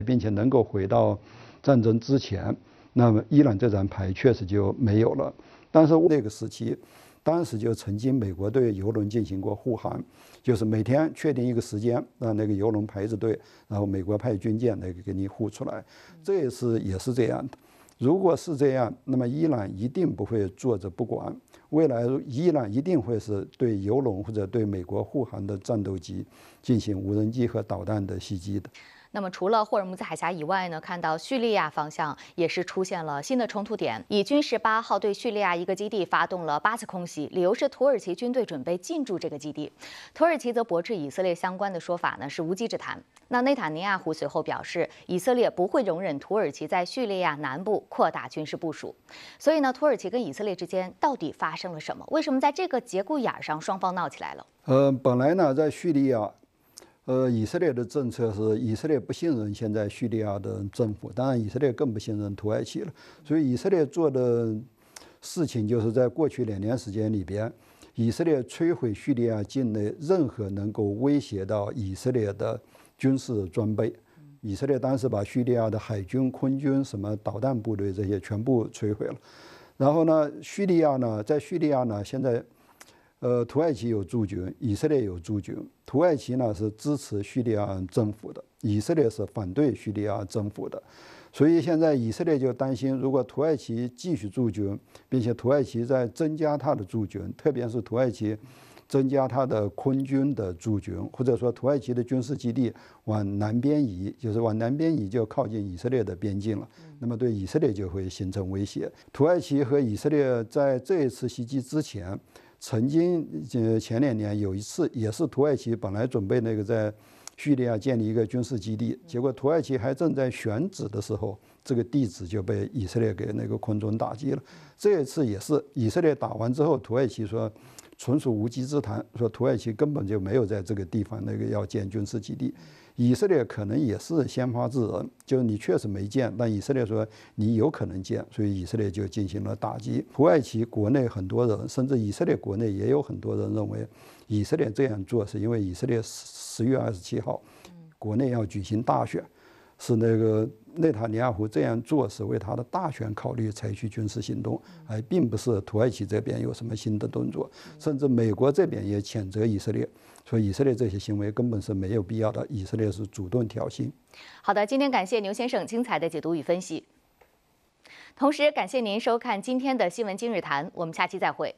并且能够回到战争之前，那么伊朗这张牌确实就没有了。但是那个时期，当时就曾经美国对油轮进行过护航，就是每天确定一个时间，让那个油轮排着队，然后美国派军舰那个给你护出来。这一次也是这样的。如果是这样，那么伊朗一定不会坐着不管。未来伊朗一定会是对油轮或者对美国护航的战斗机进行无人机和导弹的袭击的。 那么，除了霍尔木兹海峡以外呢，看到叙利亚方向也是出现了新的冲突点。以军18号对叙利亚一个基地发动了8次空袭，理由是土耳其军队准备进驻这个基地。土耳其则驳斥以色列相关的说法呢是无稽之谈。那内塔尼亚胡随后表示，以色列不会容忍土耳其在叙利亚南部扩大军事部署。所以呢，土耳其跟以色列之间到底发生了什么？为什么在这个节骨眼上双方闹起来了？ 本来呢，在叙利亚。以色列的政策是以色列不信任现在叙利亚的政府，当然以色列更不信任土耳其了。所以以色列做的事情就是在过去2年时间里边，以色列摧毁叙利亚境内任何能够威胁到以色列的军事装备。以色列当时把叙利亚的海军、空军、什么导弹部队这些全部摧毁了。然后呢，在叙利亚呢，现在。土耳其有驻军，以色列有驻军。土耳其呢是支持叙利亚政府的，以色列是反对叙利亚政府的。所以现在以色列就担心，如果土耳其继续驻军，并且土耳其在增加它的驻军，特别是土耳其增加它的空军的驻军，或者说土耳其的军事基地往南边移，就是往南边移就靠近以色列的边境了。那么对以色列就会形成威胁。土耳其和以色列在这一次袭击之前。曾经前2年有一次，也是土耳其本来准备那个在叙利亚建立一个军事基地，结果土耳其还正在选址的时候，这个地址就被以色列给那个空中打击了。这一次也是以色列打完之后，土耳其说纯属无稽之谈，说土耳其根本就没有在这个地方那个要建军事基地。以色列可能也是先发制人，就是你确实没建，但以色列说你有可能建，所以以色列就进行了打击。土耳其国内很多人，甚至以色列国内也有很多人认为，以色列这样做是因为以色列10月27号国内要举行大选，是那个内塔尼亚胡这样做是为他的大选考虑采取军事行动，而并不是土耳其这边有什么新的动作。甚至美国这边也谴责以色列。说以色列这些行为根本是没有必要的，以色列是主动挑衅。 好的，今天感谢牛先生精彩的解读与分析，同时感谢您收看今天的新闻今日谈，我们下期再会。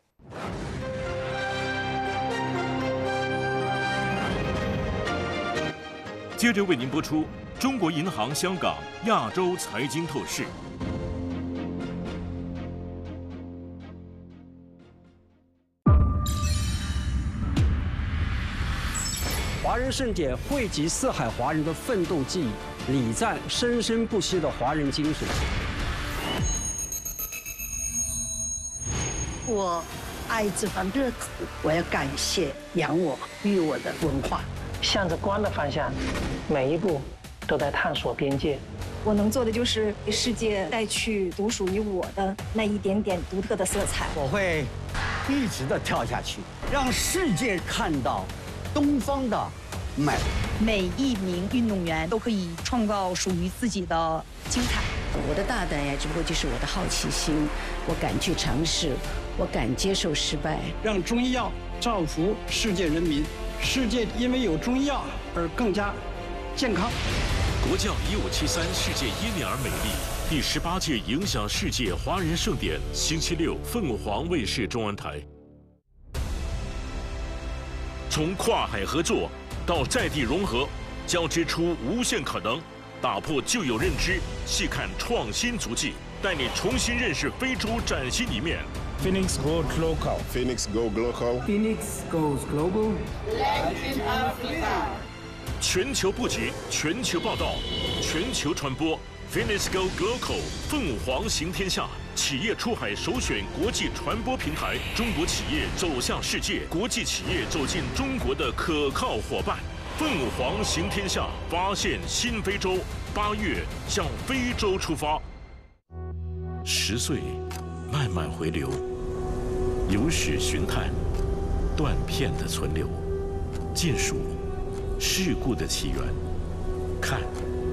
接着为您播出中国银行香港亚洲财经透视。 华人盛典汇集四海华人的奋斗记忆，礼赞生生不息的华人精神。 我爱这番热土，我要感谢养我、育我的文化。 向着光的方向，每一步都在探索边界。 我能做的就是给世界带去独属于我的那一点点独特的色彩。 我会一直的跳下去，让世界看到东方的美。 每一名运动员都可以创造属于自己的精彩。 我的大胆呀，只不过就是我的好奇心，我敢去尝试，我敢接受失败。 让中医药造福世界人民，世界因为有中医药而更加健康。 国教1573世界因你而美丽第18届影响世界华人盛典，星期六凤凰卫视中文台。从跨海合作到在地融合，交织出无限可能，打破旧有认知，细看创新足迹，带你重新认识非洲崭新一面。 Phoenix Goes Local. Phoenix Goes Local. Phoenix Goes Global. Latin Africa. 全球布局，全球报道，全球传播。Phoenix Goes Local， 凤凰行天下。企业出海首选国际传播平台，中国企业走向世界，国际企业走进中国的可靠伙伴。凤凰行天下，发现新非洲。8月向非洲出发。10岁，慢慢回流，有史寻探，断片的存留，尽数事故的起源，看